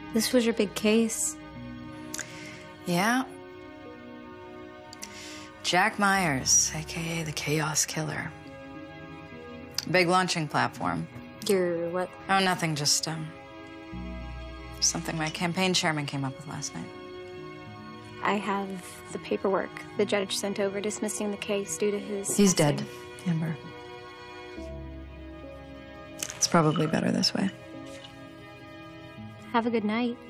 This was your big case. Yeah. Jack Myers, AKA the Chaos Killer. Big launching platform. Your what? Oh, nothing, just, something my campaign chairman came up with last night. I have the paperwork the judge sent over dismissing the case due to his... He's dead, Amber. It's probably better this way. Have a good night.